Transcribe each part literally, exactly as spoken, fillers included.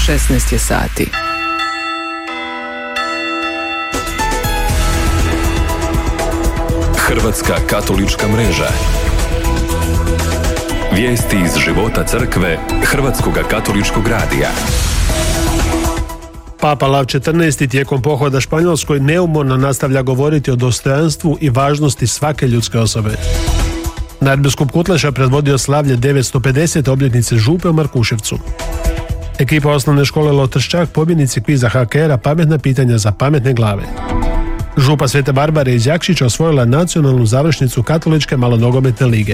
šesnaest je sati. Hrvatska katolička mreža. Vijesti iz života crkve Hrvatskoga katoličkog radija. Papa Lav četrnaesti tijekom pohoda Španjolskoj neumorno nastavlja govoriti o dostojanstvu i važnosti svake ljudske osobe. Nadbiskup Kutleša predvodio slavlje devetsto pedesete obljetnice župe u Markuševcu. Ekipa osnovne škole Lotrščak pobjednici kviza ha ka era Pametna pitanja za pametne glave. Župa Svete Barbare iz Jakšića osvojila nacionalnu završnicu Katoličke malonogometne lige.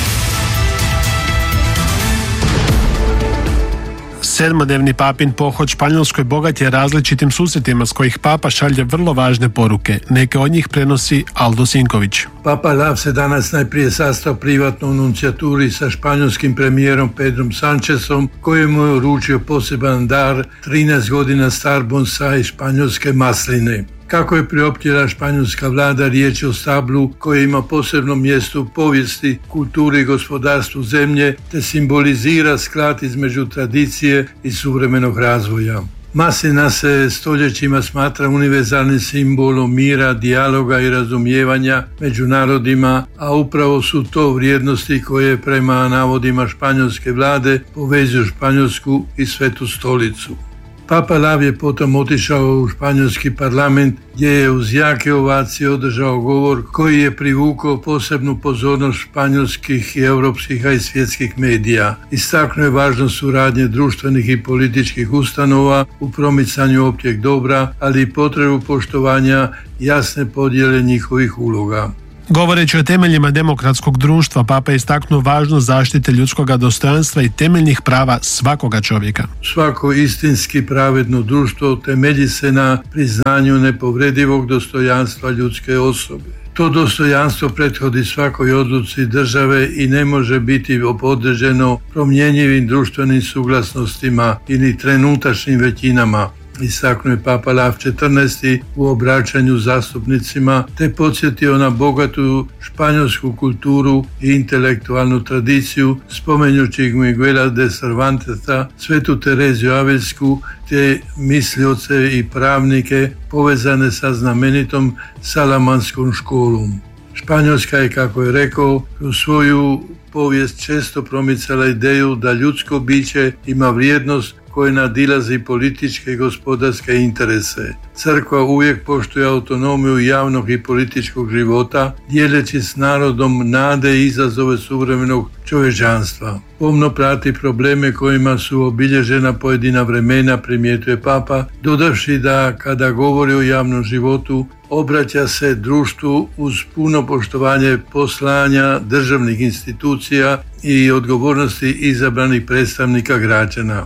Sedmodnevni papin pohod Španjolskoj bogat je različitim susretima s kojih papa šalje vrlo važne poruke. Neke od njih prenosi Aldo Sinković. Papa Lav se danas najprije sastao privatno u nuncijaturi sa španjolskim premijerom Pedrom Sanchezom, kojemu je uručio poseban dar, trinaest godina star bonsai španjolske masline. Kako je priopćila španjolska vlada, riječ je o stablu koje ima posebno mjesto u povijesti, kulturi i gospodarstvu zemlje, te simbolizira sklad između tradicije i suvremenog razvoja. Maslina se stoljećima smatra univerzalnim simbolom mira, dijaloga i razumijevanja među narodima, a upravo su to vrijednosti koje prema navodima španjolske vlade povezuju Španjolsku i Svetu stolicu. Papa Lav je potom otišao u španjolski parlament gdje je uz jake ovacije održao govor koji je privukao posebnu pozornost španjolskih i europskih, a i svjetskih medija. Istaknuo je važnost suradnje društvenih i političkih ustanova u promicanju općeg dobra, ali i potrebu poštovanja jasne podjele njihovih uloga. Govoreći o temeljima demokratskog društva, papa je istaknuo važnost zaštite ljudskoga dostojanstva i temeljnih prava svakoga čovjeka. Svako istinski pravedno društvo temelji se na priznanju nepovredivog dostojanstva ljudske osobe. To dostojanstvo prethodi svakoj odluci države i ne može biti podređeno promjenjivim društvenim suglasnostima ili trenutačnim većinama, istaknuo je Papa Lav četrnaesti u obraćanju zastupnicima, te podsjetio na bogatu španjolsku kulturu i intelektualnu tradiciju, spomenjući Miguela de Cervantesa, Svetu Tereziju Avelsku, te mislioce i pravnike povezane sa znamenitom Salamanskom školom. Španjolska je, kako je rekao, u svoju povijest često promicala ideju da ljudsko biće ima vrijednost koje nadilazi političke i gospodarske interese. Crkva uvijek poštuje autonomiju javnog i političkog života, dijeleći s narodom nade i izazove suvremenog čovječanstva. Pomno prati probleme kojima su obilježena pojedina vremena, primijetuje Papa, dodavši da kada govori o javnom životu, obraća se društvu uz puno poštovanje poslanja državnih institucija i odgovornosti izabranih predstavnika građana.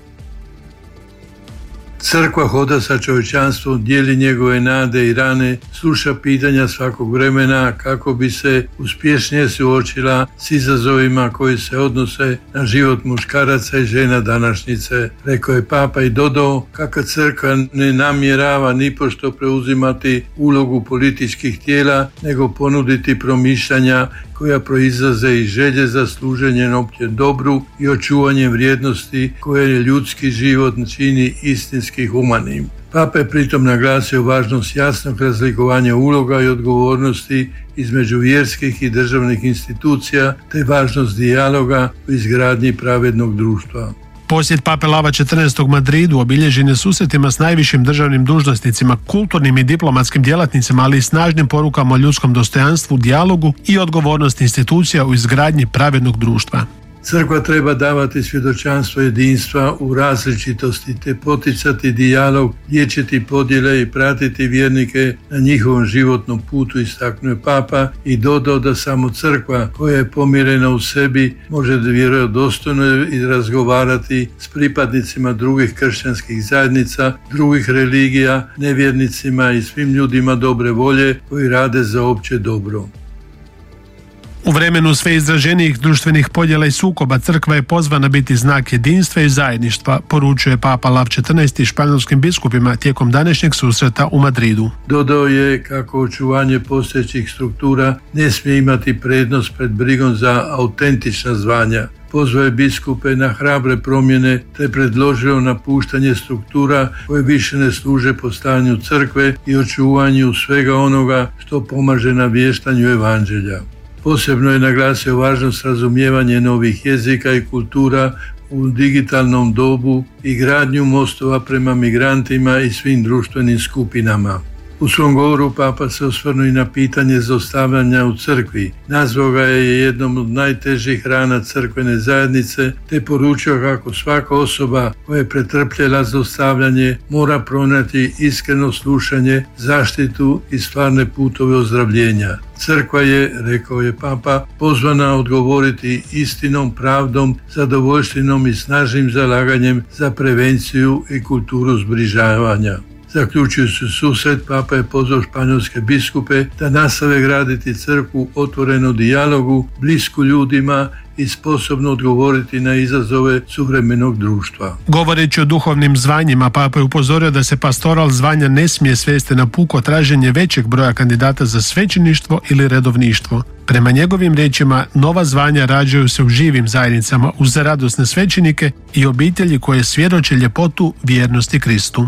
Crkva hoda sa čovječanstvom, dijeli njegove nade i rane, sluša pitanja svakog vremena kako bi se uspješnije suočila s izazovima koji se odnose na život muškaraca i žena današnjice, rekao je Papa i dodao kako crkva ne namjerava nipošto preuzimati ulogu političkih tijela, nego ponuditi promišljanja koja proizlaze iz želje za služenjem općem dobru i očuvanjem vrijednosti koje ljudski život čini istinski humanim. Papa je pritom naglasio važnost jasnog razlikovanja uloga i odgovornosti između vjerskih i državnih institucija, te važnost dijaloga u izgradnji pravednog društva. Posjet Pape Lava četrnaestog Madridu obilježen je susretima s najvišim državnim dužnosnicima, kulturnim i diplomatskim djelatnicima, ali i snažnim porukama o ljudskom dostojanstvu, dijalogu i odgovornosti institucija u izgradnji pravednog društva. Crkva treba davati svjedočanstvo jedinstva u različitosti te poticati dijalog, liječiti podjele i pratiti vjernike na njihovom životnom putu, istaknuo je Papa i dodao da samo crkva koja je pomirena u sebi može vjerodostojno i razgovarati s pripadnicima drugih kršćanskih zajednica, drugih religija, nevjernicima i svim ljudima dobre volje koji rade za opće dobro. U vremenu sve izraženijih društvenih podjela i sukoba crkva je pozvana biti znak jedinstva i zajedništva, poručuje Papa Lav četrnaesti španjolskim biskupima tijekom današnjeg susreta u Madridu. Dodao je kako očuvanje postojećih struktura ne smije imati prednost pred brigom za autentična zvanja. pozvao je biskupe na hrabre promjene te predložio napuštanje struktura koje više ne služe postavljanju crkve i očuvanju svega onoga što pomaže navještanju evanđelja. Posebno je naglasio važnost razumijevanja novih jezika i kultura u digitalnom dobu i gradnju mostova prema migrantima i svim društvenim skupinama. U svom govoru Papa se osvrnuo i na pitanje zlostavljanja u crkvi. Nazvao ga je jednom od najtežih rana crkvene zajednice te poručio kako svaka osoba koja je pretrpjela zlostavljanje mora pronaći iskreno slušanje, zaštitu i stvarne putove ozdravljenja. Crkva je, rekao je Papa, pozvana odgovoriti istinom, pravdom, zadovoljštinom i snažnim zalaganjem za prevenciju i kulturu zbližavanja. Zaključujući susret, Papa je pozvao španjolske biskupe da nastave graditi crkvu otvorenu dijalogu, blisku ljudima i sposobno odgovoriti na izazove suvremenog društva. Govoreći o duhovnim zvanjima, Papa je upozorio da se pastoral zvanja ne smije svesti na puko traženje većeg broja kandidata za svećeništvo ili redovništvo. Prema njegovim riječima, nova zvanja rađaju se u živim zajednicama uz radosne svećenike i obitelji koje svjedoče ljepotu vjernosti Kristu.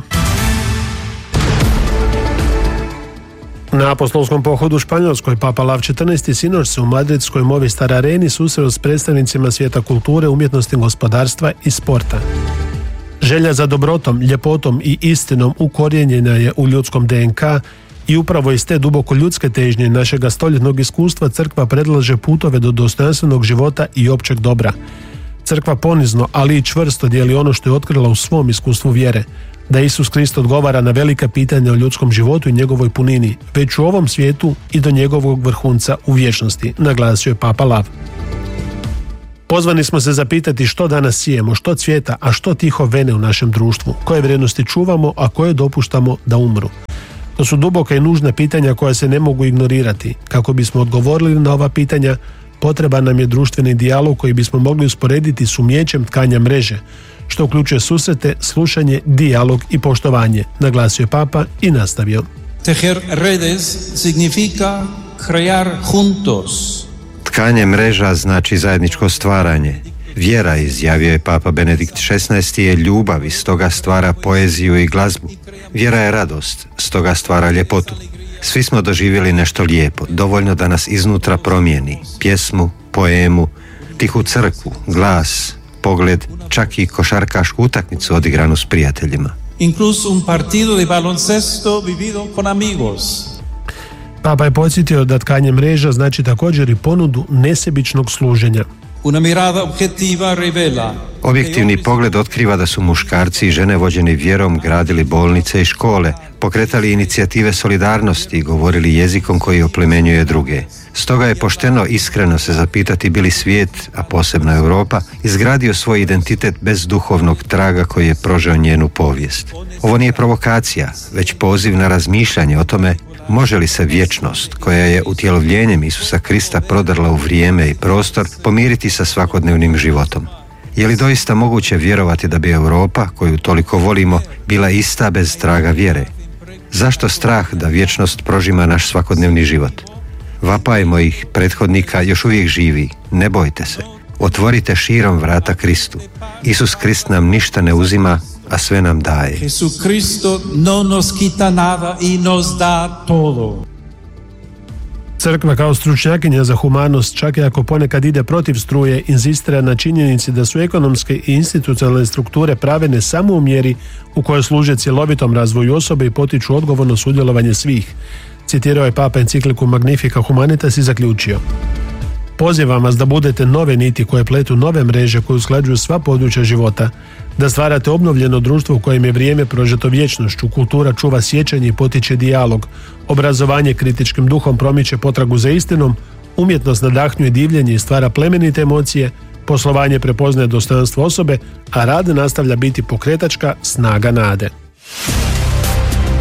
Na apostolskom pohodu u Španjolskoj Papa Lav četrnaesti sinoć se u madridskoj Movistar areni susreo s predstavnicima svijeta kulture, umjetnosti, gospodarstva i sporta. Želja za dobrotom, ljepotom i istinom ukorijenjena je u ljudskom D N K i upravo iz te duboko ljudske težnje našega stoljetnog iskustva crkva predlaže putove do dostojanstvenog života i općeg dobra. Crkva ponizno, ali i čvrsto dijeli ono što je otkrila u svom iskustvu vjere, da Isus Krist odgovara na velika pitanja o ljudskom životu i njegovoj punini, već u ovom svijetu i do njegovog vrhunca u vječnosti, naglasio je Papa Lav. Pozvani smo se zapitati što danas sijemo, što cvjeta, a što tiho vene u našem društvu, koje vrijednosti čuvamo, a koje dopuštamo da umru. To su duboka i nužna pitanja koja se ne mogu ignorirati. Kako bismo odgovorili na ova pitanja, potreban nam je društveni dijalog koji bismo mogli usporediti s umijećem tkanja mreže, što uključuje susrete, slušanje, dijalog i poštovanje, naglasio je Papa i nastavio. Tejer redes significa crear juntos. Tkanje mreža znači zajedničko stvaranje. Vjera, izjavio je Papa Benedikt šesnaesti, je ljubav i stoga stvara poeziju i glazbu. Vjera je radost, stoga stvara ljepotu. Svi smo doživjeli nešto lijepo, dovoljno da nas iznutra promijeni. Pjesmu, poemu, tihu crkvu, glas, pogled, čak i košarkašku utakmicu odigranu s prijateljima. Incluso un partido de baloncesto vivido con amigos. Papa je podsjetio da tkanje mreža znači također i ponudu nesebičnog služenja. Una mirada objetiva revela. Objektivni pogled otkriva da su muškarci i žene vođeni vjerom gradili bolnice i škole, pokretali inicijative solidarnosti i govorili jezikom koji oplemenjuje druge. Stoga je pošteno iskreno se zapitati bi li svijet, a posebno Europa, izgradio svoj identitet bez duhovnog traga koji je prožeo njenu povijest. Ovo nije provokacija, već poziv na razmišljanje o tome može li se vječnost, koja je utjelovljenjem Isusa Krista prodrla u vrijeme i prostor, pomiriti sa svakodnevnim životom. Je li doista moguće vjerovati da bi Europa, koju toliko volimo, bila ista bez traga vjere? Zašto strah da vječnost prožima naš svakodnevni život? Vapaj mojih prethodnika još uvijek živi, ne bojte se. Otvorite širom vrata Kristu. Isus Krist nam ništa ne uzima, a sve nam daje. Jesucristo no nos quita nada y nos da todo. Crkva kao stručnjakinja za humanost, čak i ako ponekad ide protiv struje, inzistira na činjenici da su ekonomske i institucionalne strukture pravedne samo u mjeri u kojoj služe cjelovitom razvoju osobe i potiču odgovorno sudjelovanje svih. Citirao je Papa encikliku Magnifica Humanitas i zaključio: pozivam vas da budete nove niti koje pletu nove mreže koje usklađuju sva područja života, da stvarate obnovljeno društvo u kojem je vrijeme prožeto vječnošću, kultura čuva sjećanje i potiče dijalog, obrazovanje kritičkim duhom promiče potragu za istinom, umjetnost nadahnjuje divljenje i stvara plemenite emocije, poslovanje prepoznaje dostojanstvo osobe, a rad nastavlja biti pokretačka snaga nade.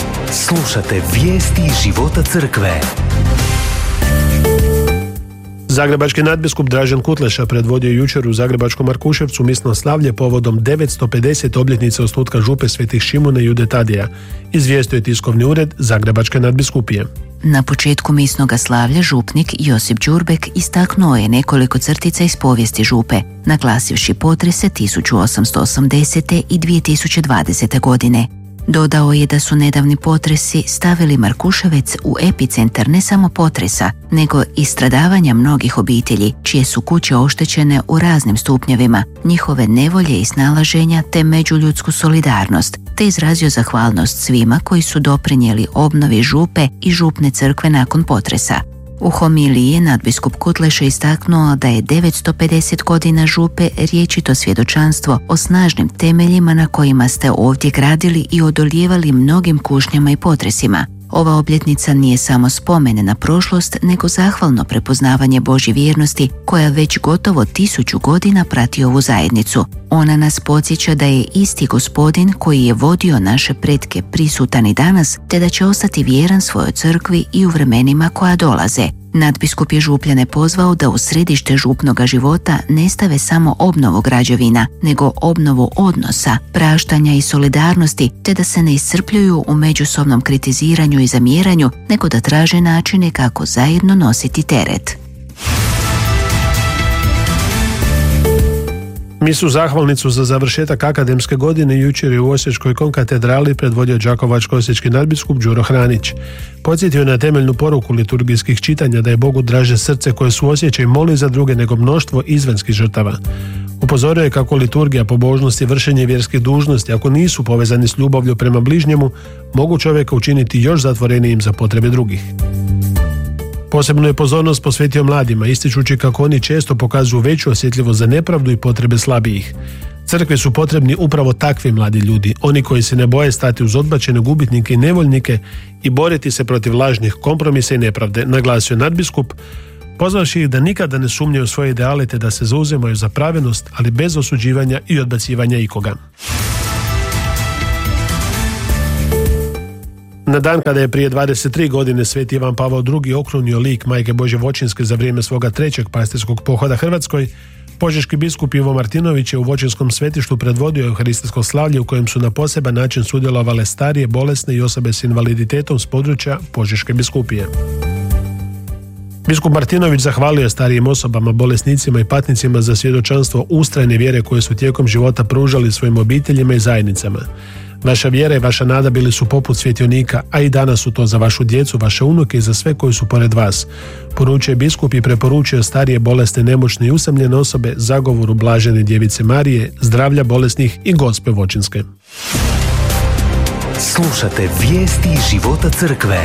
Slušate vijesti života crkve. Zagrebački nadbiskup Dražen Kutleša predvodio jučer u Zagrebačkom Markuševcu misno slavlje povodom devetsto pedeset obljetnice osnutka župe Svetih Šimuna i Jude Tadija, izvijestio je tiskovni ured Zagrebačke nadbiskupije. Na početku misnoga slavlja župnik Josip Đurbek istaknuo je nekoliko crtica iz povijesti župe, naglasivši potrese tisuću osamsto osamdesete i dvije tisuće dvadesete. godine. Dodao je da su nedavni potresi stavili Markuševec u epicentar ne samo potresa, nego i stradavanja mnogih obitelji, čije su kuće oštećene u raznim stupnjevima, njihove nevolje i snalaženja te međuljudsku solidarnost, te izrazio zahvalnost svima koji su doprinijeli obnovi župe i župne crkve nakon potresa. U homiliji je nadbiskup Kutleša istaknuo da je devetsto pedeset godina župe rječito svjedočanstvo o snažnim temeljima na kojima ste ovdje gradili i odolijevali mnogim kušnjama i potresima. Ova obljetnica nije samo spomen na prošlost, nego zahvalno prepoznavanje Božje vjernosti koja već gotovo tisuću godina prati ovu zajednicu. Ona nas podsjeća da je isti Gospodin koji je vodio naše pretke prisutan i danas, te da će ostati vjeran svojoj crkvi i u vremenima koja dolaze. Nadbiskup je župljane pozvao da u središte župnoga života ne stave samo obnovu građevina, nego obnovu odnosa, praštanja i solidarnosti, te da se ne iscrpljuju u međusobnom kritiziranju i zamjeranju, nego da traže načine kako zajedno nositi teret. Misu zahvalnicu za završetak akademske godine jučer je u Osječkoj konkatedrali predvodio đakovačko-osječki nadbiskup Đuro Hranić. Podsjetio je na temeljnu poruku liturgijskih čitanja da je Bogu draže srce koje suosjeća i moli za druge nego mnoštvo izvanjskih žrtava. Upozorio je kako liturgija, pobožnost i vršenje vjerskih dužnosti, ako nisu povezani s ljubavlju prema bližnjemu, mogu čovjeka učiniti još zatvorenijim za potrebe drugih. Posebno je pozornost posvetio mladima, ističući kako oni često pokazuju veću osjetljivost za nepravdu i potrebe slabijih. Crkvi su potrebni upravo takvi mladi ljudi, oni koji se ne boje stati uz odbačene gubitnike i nevoljnike i boriti se protiv lažnih kompromisa i nepravde, naglasio nadbiskup, pozvavši ih da nikada ne sumnjaju svoje ideale te da se zauzimaju za pravednost, ali bez osuđivanja i odbacivanja ikoga. Na dan kada je prije dvadeset tri godine Sveti Ivan Pavao drugi okrunio lik Majke Božje Voćinske za vrijeme svoga trećeg pastirskog pohoda Hrvatskoj, požeški biskup Ivo Martinović je u Voćinskom svetištu predvodio euharistijsko slavlje u kojem su na poseban način sudjelovale starije, bolesne i osobe s invaliditetom s područja Požeške biskupije. Biskup Martinović zahvalio je starijim osobama, bolesnicima i patnicima za svjedočanstvo ustrajne vjere koje su tijekom života pružali svojim obiteljima i zajednicama. Vaša vjera i vaša nada bili su poput svjetionika, a i danas su to za vašu djecu, vaše unuke i za sve koji su pored vas. Poručuje biskup i preporučio starije, bolesne, nemoćne i usamljene osobe zagovoru blažene djevice Marije, zdravlja bolesnih i Gospe Voćinske. Slušate vijesti života crkve.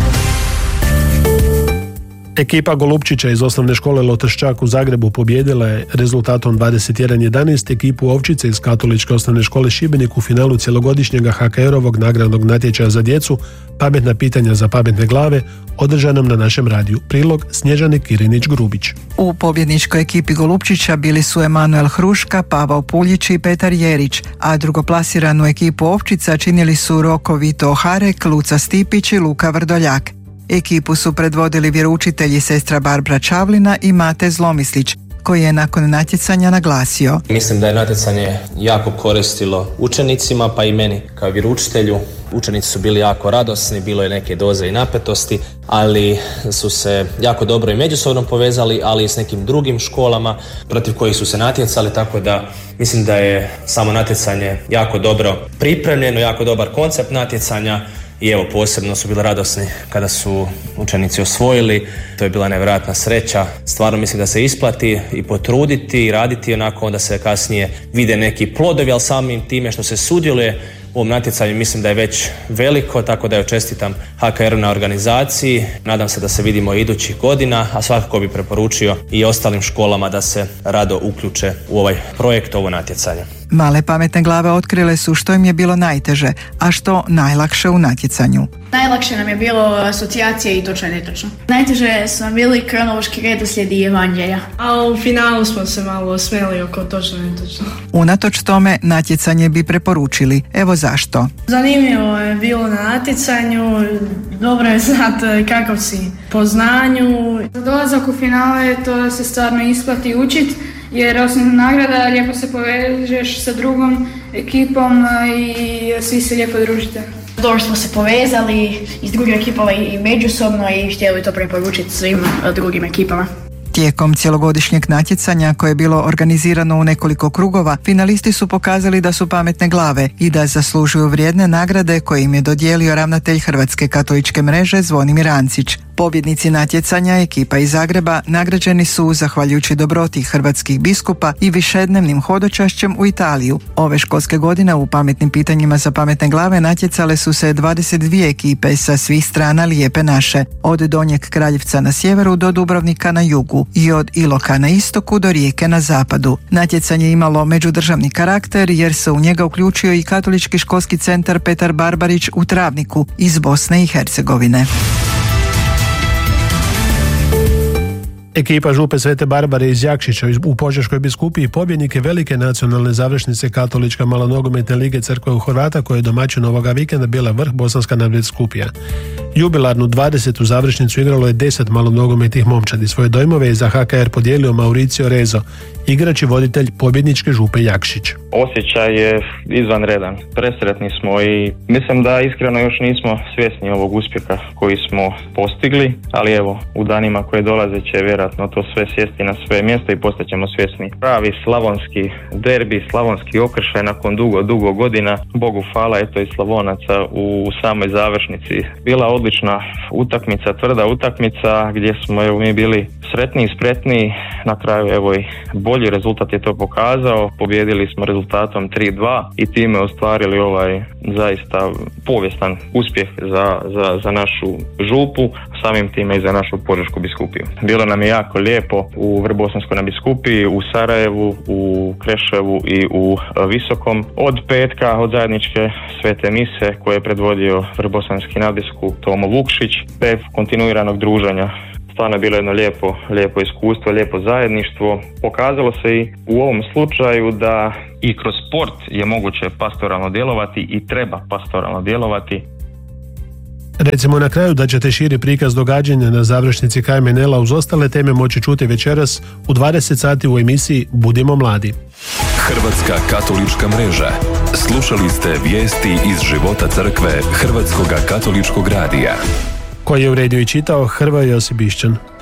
Ekipa Golupčića iz osnovne škole Lotrščak u Zagrebu pobijedila je rezultatom dvadeset jedan jedanaest ekipu Ovčice iz Katoličke osnovne škole Šibenik u finalu cjelogodišnjega ha ka erovog nagradnog natječaja za djecu Pametna pitanja za pametne glave, održanom na našem radiju. Prilog Snježane Kirinić-Grubić. U pobjedničkoj ekipi Golupčića bili su Emanuel Hruška, Pavao Puljić i Petar Jerić, a drugoplasiranu ekipu Ovčica činili su Roko Vito Oharek, Luca Stipić i Luka Vrdoljak. Ekipu su predvodili vjeroučitelji sestra Barbara Čavlina i Mate Zlomislić, koji je nakon natjecanja naglasio: Mislim da je natjecanje jako koristilo učenicima, pa i meni kao vjeroučitelju. Učenici su bili jako radosni, bilo je neke doze i napetosti, ali su se jako dobro i međusobno povezali, ali i s nekim drugim školama protiv kojih su se natjecali, tako da mislim da je samo natjecanje jako dobro pripremljeno, jako dobar koncept natjecanja. I evo, posebno su bili radosni kada su učenici osvojili. To je bila nevjerojatna sreća. Stvarno mislim da se isplati i potruditi i raditi onako, onda se kasnije vide neki plodovi, ali samim time što se sudjeluje u ovom natjecanju mislim da je već veliko, tako da joj čestitam ha ka er na organizaciji. Nadam se da se vidimo idućih godina, a svakako bi preporučio i ostalim školama da se rado uključe u ovaj projekt, ovo natjecanje. Male pametne glave otkrile su što im je bilo najteže, a što najlakše u natjecanju. Najlakše nam je bilo asocijacije i točno i netočno. Najteže su nam bili kronološki redoslijed i evanđelja. A u finalu smo se malo smeli oko točno i netočno. Unatoč tome natjecanje bi preporučili. Evo zaključka. zašto. Zanimljivo je bilo na natjecanju, dobro je znati kakav si po znanju. Za dolazak u finale to se stvarno isplati učiti, jer osim nagrada lijepo se povežeš sa drugom ekipom i svi se lijepo družite. Dobro smo se povezali iz drugih ekipova i međusobno i htjeli to preporučiti svim drugim ekipama. Tijekom cjelogodišnjeg natjecanja koje je bilo organizirano u nekoliko krugova, finalisti su pokazali da su pametne glave i da zaslužuju vrijedne nagrade koje im je dodijelio ravnatelj Hrvatske katoličke mreže Zvonimir Ancić. Pobjednici natjecanja, ekipa iz Zagreba, nagrađeni su zahvaljujući dobroti hrvatskih biskupa i višednevnim hodočašćem u Italiju. Ove školske godine u pametnim pitanjima za pametne glave natjecale su se dvadeset dvije ekipe sa svih strana Lijepe naše, od Donjeg Kraljevca na sjeveru do Dubrovnika na jugu i od Iloka na istoku do Rijeke na zapadu. Natjecanje je imalo međudržavni karakter jer se u njega uključio i Katolički školski centar Petar Barbarić u Travniku iz Bosne i Hercegovine. Ekipa župe Svete Barbare iz Jakšića u Požeškoj biskupiji pobjednik je velike nacionalne završnice Katolička malonogometne lige Crkve u Horvata koje je domaćin ovoga vikenda bila Vrh Bosanska nadbiskupija. Jubilarnu dvadesetu završnicu igralo je deset malonogometnih momčadi. Svoje dojmove je za H K R podijelio Mauricio Rezo, igrač i voditelj pobjedničke župe Jakšić. Osjećaj je izvanredan. Presretni smo i mislim da iskreno još nismo svjesni ovog uspjeha koji smo postigli, ali evo, u danima koje dolaze će vjerojatno to sve sjesti na svoje mjesto i postaćemo svjesni. Pravi slavonski derbi, slavonski okršaj nakon dugo, dugo godina. Bogu hvala, eto i Slavonaca u samoj završnici. Bila odlična utakmica, tvrda utakmica gdje smo evo, mi bili sretni i spretni. Na kraju evo i bolji rezultat je to pokazao. Pobjedili smo rezultatom tri dva i time ostvarili ovaj zaista povijestan uspjeh za, za, za našu župu, samim time i za našu Požešku biskupiju. Bilo nam je jako lijepo u Vrbosanskoj nadbiskupiji, u Sarajevu, u Kreševu i u Visokom. Od petka, od zajedničke svete mise koje je predvodio Vrbosanski nadbiskup Tomo Vukšić, te kontinuiranog druženja. Stvarno je bilo jedno lijepo, lijepo iskustvo, lijepo zajedništvo. Pokazalo se i u ovom slučaju da i kroz sport je moguće pastoralno djelovati i treba pastoralno djelovati. Recimo na kraju da ćete širi prikaz događanja na završnici K M N L-a uz ostale teme moći čuti večeras u dvadeset sati u emisiji Budimo mladi. Hrvatska katolička mreža. Slušali ste vijesti iz života crkve Hrvatskoga katoličkog radija. Koji je uredio i čitao Hrvoje Josip Bišćan.